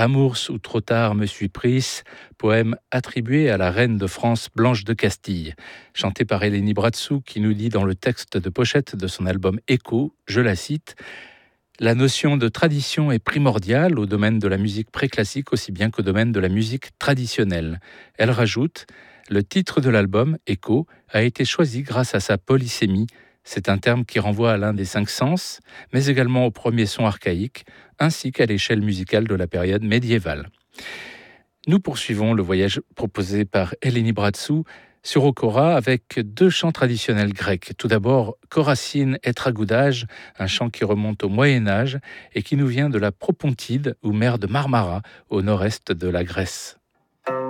Amours ou trop tard me suis prise, poème attribué à la reine de France Blanche de Castille, chanté par Eleni Bratsou qui nous dit dans le texte de pochette de son album Écho, je la cite: la notion de tradition est primordiale au domaine de la musique préclassique aussi bien qu'au domaine de la musique traditionnelle. Elle rajoute: le titre de l'album, Écho, a été choisi grâce à sa polysémie. C'est un terme qui renvoie à l'un des 5 sens, mais également au premier son archaïque, ainsi qu'à l'échelle musicale de la période médiévale. Nous poursuivons le voyage proposé par Eleni Bratsou sur Okora avec 2 chants traditionnels grecs. Tout d'abord, Koracine et Tragoudage, un chant qui remonte au Moyen-Âge et qui nous vient de la Propontide ou mer de Marmara, au nord-est de la Grèce.